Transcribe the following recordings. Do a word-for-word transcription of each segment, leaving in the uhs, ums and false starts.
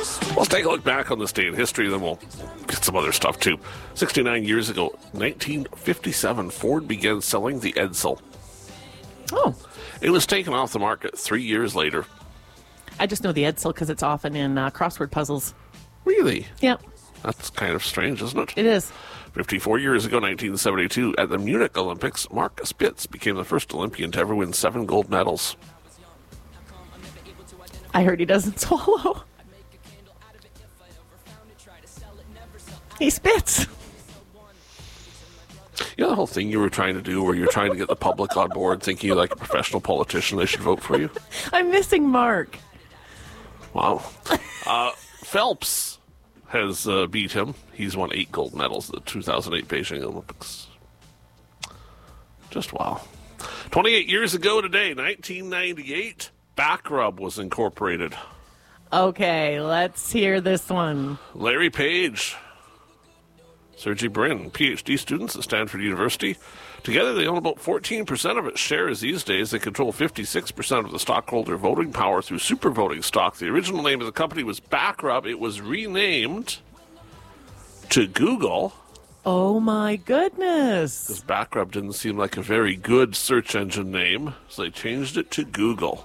Let's take a look back on this day in history, then we'll get some other stuff too. sixty-nine years ago, nineteen fifty-seven, Ford began selling the Edsel. Oh. It was taken off the market three years later. I just know the Edsel because it's often in uh, crossword puzzles. Really? Yep. That's kind of strange, isn't it? It is. fifty-four years ago, nineteen seventy-two, at the Munich Olympics, Mark Spitz became the first Olympian to ever win seven gold medals. I heard he doesn't swallow. He spits. You know the whole thing you were trying to do where you're trying to get the public on board thinking you're like a professional politician, they should vote for you? I'm missing Mark. Wow. Uh, Phelps has uh, beat him. He's won eight gold medals at the two thousand eight Beijing Olympics. Just wow. twenty-eight years ago today, nineteen ninety-eight, Backrub was incorporated. Okay, let's hear this one. Larry Page, Sergey Brin, PhD students at Stanford University. Together, they own about fourteen percent of its shares these days. They control fifty-six percent of the stockholder voting power through super voting stock. The original name of the company was Backrub. It was renamed to Google. Oh, my goodness. Because Backrub didn't seem like a very good search engine name, so they changed it to Google.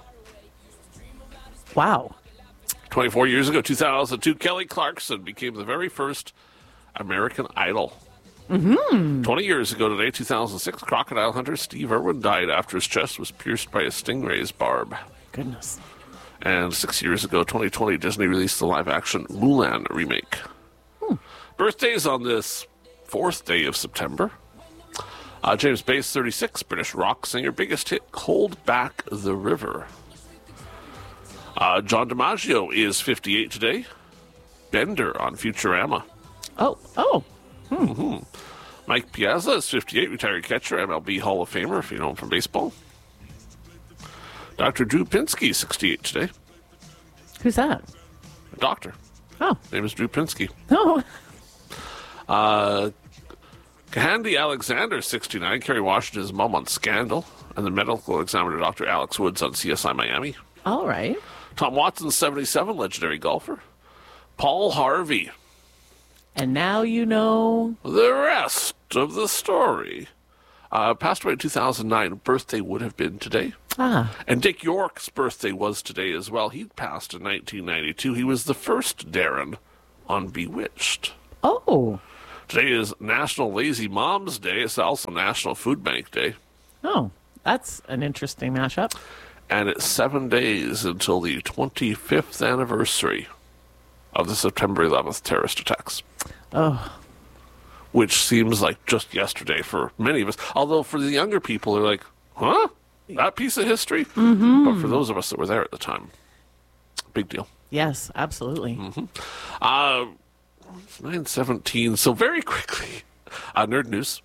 Wow. twenty-four years ago, two thousand two, Kelly Clarkson became the very first American Idol. Mm-hmm. twenty years ago today, two thousand six, crocodile hunter Steve Irwin died after his chest was pierced by a stingray's barb. Goodness. And six years ago, twenty twenty, Disney released the live-action Mulan remake. Hmm. Birthdays on this fourth day of September. Uh, James Bay's thirty-six, British rock singer, biggest hit, Hold Back the River. Uh, John DiMaggio is fifty-eight today. Bender on Futurama. Oh, oh. Hmm. Mm-hmm. Mike Piazza is fifty-eight, retired catcher, M L B Hall of Famer, if you know him from baseball. Doctor Drew Pinsky, sixty-eight today. Who's that? A doctor. Oh. Name is Drew Pinsky. Oh. Uh, Kahandi Alexander, sixty-nine. Kerry Washington's mom on Scandal. And the medical examiner, Doctor Alex Woods on C S I Miami. All right. Tom Watson, seventy-seven, legendary golfer. Paul Harvey. And now you know the rest of the story. Uh, passed away in two thousand nine. Birthday would have been today. Ah. And Dick York's birthday was today as well. He passed in nineteen ninety-two. He was the first Darren on Bewitched. Oh. Today is National Lazy Moms Day. It's also National Food Bank Day. Oh, that's an interesting mashup. And it's seven days until the twenty-fifth anniversary of the September eleventh terrorist attacks. Oh. Which seems like just yesterday for many of us. Although for the younger people, they're like, huh? That piece of history? Mm-hmm. But for those of us that were there at the time, big deal. Yes, absolutely. Mm-hmm. Uh, nine seventeen. So very quickly, uh, nerd news.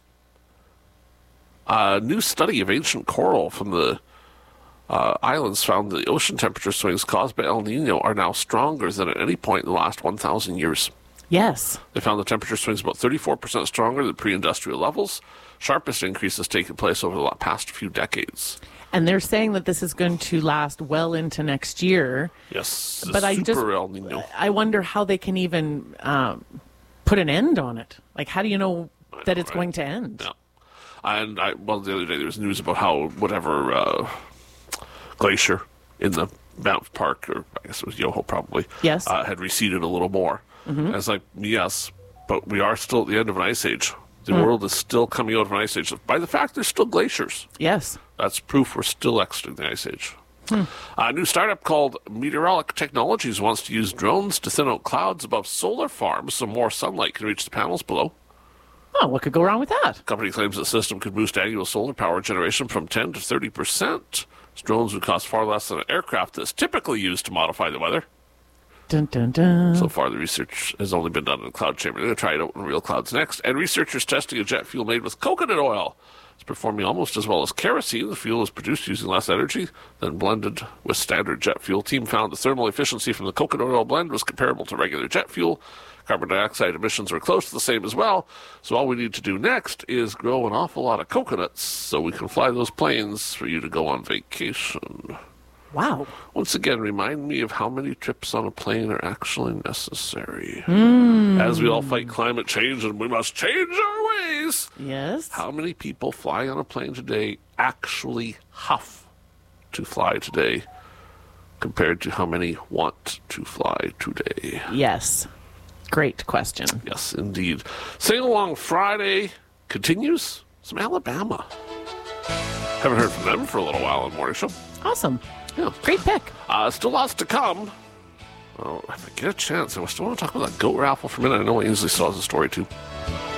A new study of ancient coral from the uh, islands found that the ocean temperature swings caused by El Nino are now stronger than at any point in the last one thousand years. Yes. They found the temperature swings about thirty-four percent stronger than pre-industrial levels. Sharpest increase has taken place over the past few decades. And they're saying that this is going to last well into next year. Yes, but I super just, El Nino. I wonder how they can even um, put an end on it. Like, how do you know that know, it's right? going to end? Yeah. And, I, well, the other day there was news about how whatever uh, glacier in the Banff Park, or I guess it was Yoho probably, yes. uh, had receded a little more. Mm-hmm. And it's like, yes, but we are still at the end of an ice age. The mm. world is still coming out of an ice age. By the fact there's still glaciers. Yes. That's proof we're still exiting the ice age. Hmm. A new startup called Meteorolic Technologies wants to use drones to thin out clouds above solar farms so more sunlight can reach the panels below. Oh, what could go wrong with that? The company claims the system could boost annual solar power generation from ten to thirty percent. Drones would cost far less than an aircraft that's typically used to modify the weather. Dun, dun, dun. So far, the research has only been done in a cloud chamber. They're going to try it out in real clouds next. And researchers testing a jet fuel made with coconut oil. It's performing almost as well as kerosene. The fuel is produced using less energy than blended with standard jet fuel. Team found the thermal efficiency from the coconut oil blend was comparable to regular jet fuel. Carbon dioxide emissions are close to the same as well. So all we need to do next is grow an awful lot of coconuts so we can fly those planes for you to go on vacation. Wow. Once again, remind me of how many trips on a plane are actually necessary. Mm. As we all fight climate change and we must change our ways. Yes. How many people flying on a plane today actually huff to fly today compared to how many want to fly today? Yes. Great question. Yes, indeed. Sing Along Friday continues. Some Alabama. Haven't heard from them for a little while on Morning Show. Awesome. Yeah. Great pick. Uh, still lots to come. Oh, if I get a chance, I still want to talk about that goat raffle for a minute. I know Ainsley still has a story too.